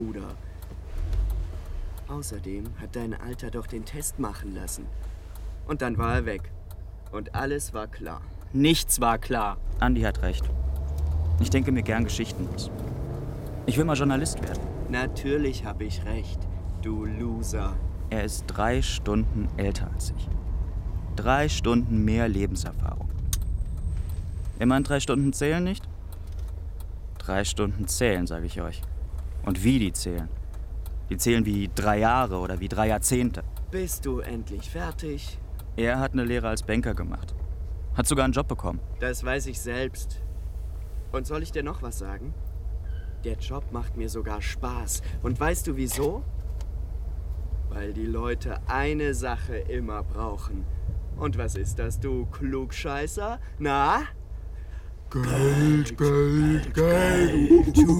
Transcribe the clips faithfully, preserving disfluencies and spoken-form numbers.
Bruder. Außerdem hat dein Alter doch den Test machen lassen. Und dann war er weg. Und alles war klar. Nichts war klar. Andi hat recht. Ich denke mir gern Geschichten aus. Ich will mal Journalist werden. Natürlich habe ich recht, du Loser. Er ist drei Stunden älter als ich. Drei Stunden mehr Lebenserfahrung. Immerhin drei Stunden zählen nicht? Drei Stunden zählen, sage ich euch. Und wie die zählen. Die zählen wie drei Jahre oder wie drei Jahrzehnte. Bist du endlich fertig? Er hat eine Lehre als Banker gemacht. Hat sogar einen Job bekommen. Das weiß ich selbst. Und soll ich dir noch was sagen? Der Job macht mir sogar Spaß. Und weißt du wieso? Weil die Leute eine Sache immer brauchen. Und was ist das, du Klugscheißer? Na? Geld, Geld, Geld.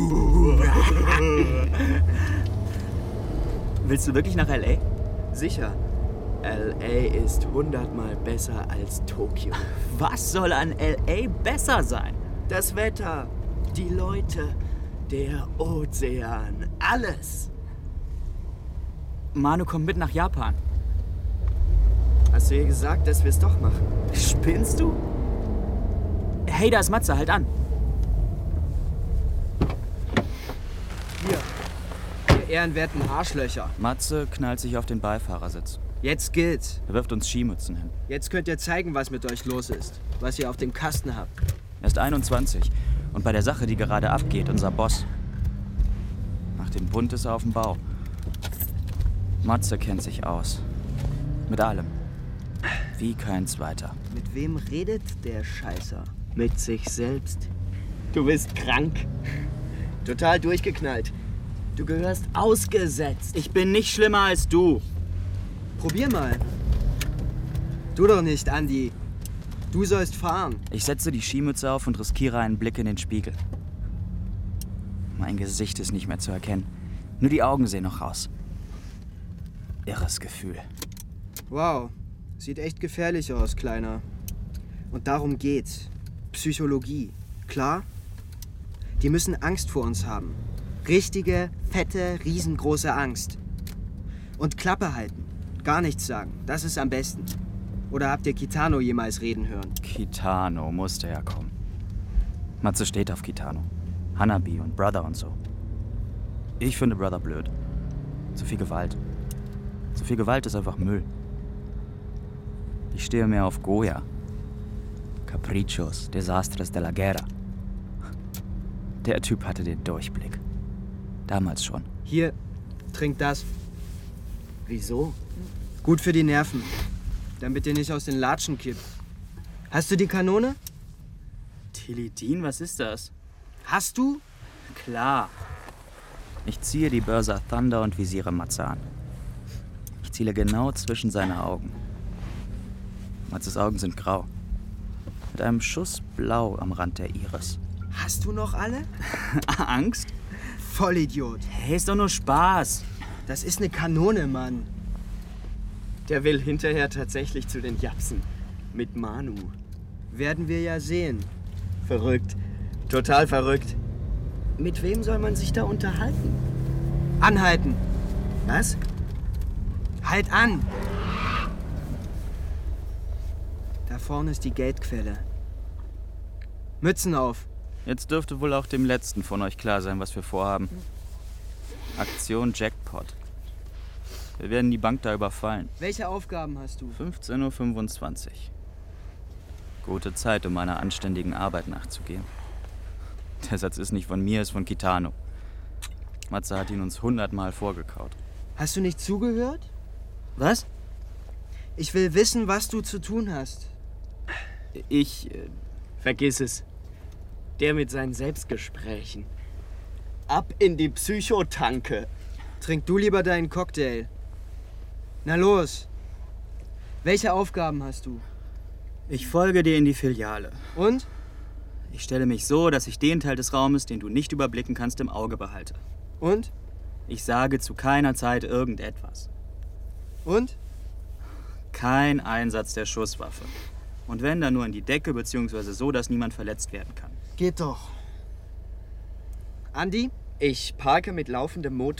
Willst du wirklich nach L A? Sicher. L A ist hundertmal besser als Tokio. Was soll an L A besser sein? Das Wetter, die Leute, der Ozean, alles. Manu kommt mit nach Japan. Hast du ihr gesagt, dass wir es doch machen? Spinnst du? Hey, da ist Matze, halt an. Hier, ihr ehrenwerten Arschlöcher. Matze knallt sich auf den Beifahrersitz. Jetzt gilt's. Er wirft uns Skimützen hin. Jetzt könnt ihr zeigen, was mit euch los ist. Was ihr auf dem Kasten habt. Er ist einundzwanzig und bei der Sache, die gerade abgeht, unser Boss. Nach dem Bund ist er auf dem Bau. Matze kennt sich aus. Mit allem. Wie kein Zweiter. Mit wem redet der Scheißer? Mit sich selbst. Du bist krank. Total durchgeknallt. Du gehörst ausgesetzt. Ich bin nicht schlimmer als du. Probier mal. Du doch nicht, Andi. Du sollst fahren. Ich setze die Skimütze auf und riskiere einen Blick in den Spiegel. Mein Gesicht ist nicht mehr zu erkennen. Nur die Augen sehen noch raus. Irres Gefühl. Wow. Sieht echt gefährlich aus, Kleiner. Und darum geht's. Psychologie. Klar? Die müssen Angst vor uns haben. Richtige, fette, riesengroße Angst. Und Klappe halten. Gar nichts sagen. Das ist am besten. Oder habt ihr Kitano jemals reden hören? Kitano musste ja kommen. Matze steht auf Kitano. Hanabi und Brother und so. Ich finde Brother blöd. Zu viel Gewalt. Zu viel Gewalt ist einfach Müll. Ich stehe mehr auf Goya. Caprichos, Desastres de la Guerra. Der Typ hatte den Durchblick. Damals schon. Hier, trink das. Wieso? Gut für die Nerven. Damit ihr nicht aus den Latschen kippt. Hast du die Kanone? Tilidin, was ist das? Hast du? Klar. Ich ziehe die Börse Thunder und visiere Matze an. Ich ziele genau zwischen seine Augen. Matzes Augen sind grau. Mit einem Schuss Blau am Rand der Iris. Hast du noch alle? Angst? Vollidiot. Hey, ist doch nur Spaß. Das ist eine Kanone, Mann. Der will hinterher tatsächlich zu den Japsen. Mit Manu. Werden wir ja sehen. Verrückt. Total verrückt. Mit wem soll man sich da unterhalten? Anhalten. Was? Halt an! Da vorne ist die Geldquelle. Mützen auf. Jetzt dürfte wohl auch dem Letzten von euch klar sein, was wir vorhaben. Aktion Jackpot. Wir werden die Bank da überfallen. Welche Aufgaben hast du? fünfzehn Uhr fünfundzwanzig. Gute Zeit, um einer anständigen Arbeit nachzugehen. Der Satz ist nicht von mir, ist von Kitano. Matze hat ihn uns hundertmal vorgekaut. Hast du nicht zugehört? Was? Ich will wissen, was du zu tun hast. Ich... Äh, Vergiss es. Der mit seinen Selbstgesprächen. Ab in die Psychotanke. Trink du lieber deinen Cocktail. Na los. Welche Aufgaben hast du? ich folge dir in die Filiale. Und? Ich stelle mich so, dass ich den Teil des Raumes, den du nicht überblicken kannst, im Auge behalte. Und? Ich sage zu keiner Zeit irgendetwas. Und? Kein Einsatz der Schusswaffe. Und wenn, dann nur in die Decke, beziehungsweise so, dass niemand verletzt werden kann. Geht doch. Andi, Ich parke mit laufendem Motor